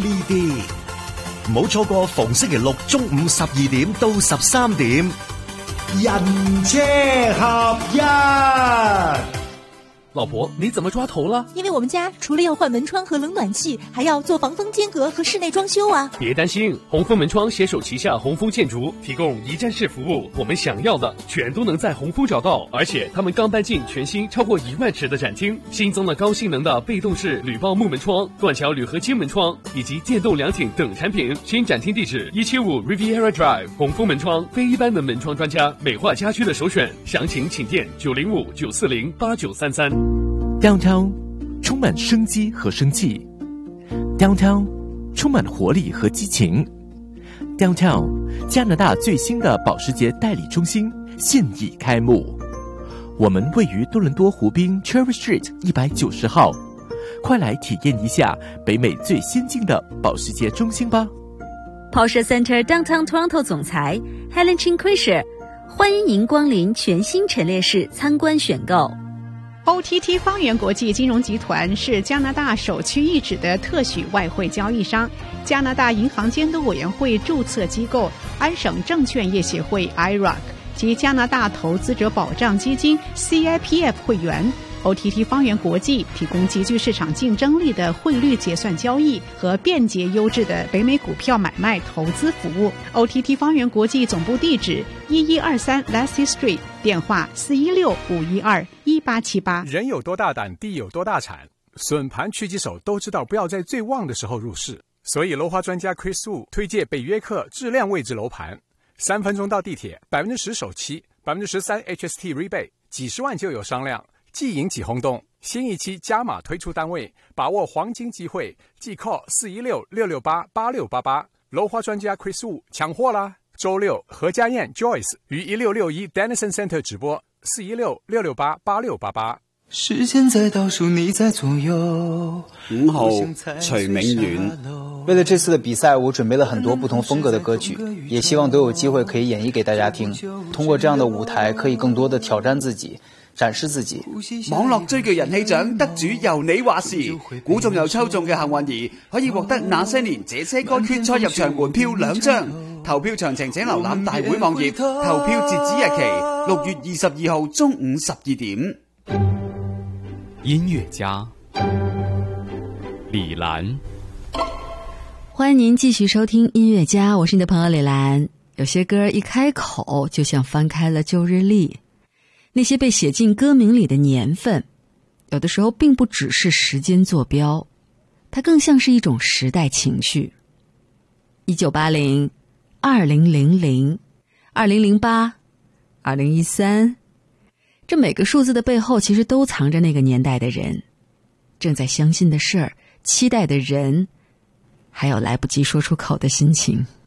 呢啲。唔好錯過逢星期六中午12點到13點， 人車合一。 老婆，你怎麼抓頭了？ 因為我們家除了要換門窗和冷暖氣，還要做防風間隔和室內裝修啊。 別擔心，紅楓門窗攜手旗下紅楓建築，提供一站式服務，我們想要的全都能在紅楓找到。而且他們剛搬進全新超過1萬尺的展廳，新增了高性能的被動式鋁包木門窗、斷橋鋁合金門窗以及電動涼亭等產品。新展廳地址175 Riviera Drive， 紅楓門窗非一般的門窗專家，美化家居的首選。詳情請電905 940 8933。 Downtown 充滿生機和生氣 ，Downtown 充滿活力和激情 ，Downtown 加拿大最新的保時捷代理中心現已開幕。我們位於多倫多湖濱 Cherry Street 190號，快來體驗一下北美最先進的保時捷中心吧。 Porsche Center Downtown Toronto 總裁 Helen Chin-Quisher 歡迎您光臨全新陳列室參觀選購。 OTT 方圓國際金融集團是加拿大首屈一指的特許外匯交易商，加拿大銀行監督委員會註冊機構安省證券業協會 IROC 及加拿大投資者保障基金 CIPF 會員。OTT 方圓國際提供極具市場競爭力的匯率結算交易和便捷優質的北美股票買賣投資服務。OTT 方圓國際總部地址1123 Lassie Street， 電話416-512-1878。 人有多大膽，地有多大產。筍盤狙擊手都知道不要在最旺的時候入市，所以樓花專家 Chris Wu 推薦北約克質量位置樓盤，3分鐘到地鐵，10%首期，13% HST rebate， 幾十萬就有商量。即贏即轟動，新一期加碼推出單位，把握黃金機會，即 call 416-668-8688。樓花專家 Chris Wu 搶貨啦！週六何家燕 Joyce 於1661 Dennison Center 直播，416-668-8688。 時間在倒數，你在左右。 5號徐明遠。 為了這次的比賽，我準備了很多不同風格的歌曲，也希望都有機會可以演繹給大家聽。通過這樣的舞台，可以更多的挑戰自己，展示自己。 網絡追劇人氣獎得主由你話事，估中又抽中嘅幸運兒可以獲得那些年這些歌決賽入場門票2張。投票詳情請瀏覽大會網頁，投票截止日期6月22號中午12點。 音樂家李蘭， 歡迎您繼續收聽音樂家，我是你的朋友李蘭。有些歌一開口就像翻開了舊日曆，那些被寫進歌名裡的年份，有的時候並不只是時間坐標，它更像是一種時代情緒。1980、2000、2008、2013，這每個數字的背後其實都藏着那個年代的人，正在相信的事兒，期待的人，還有來不及說出口的心情。